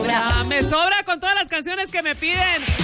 sobra. Me sobra con todas las canciones que me piden.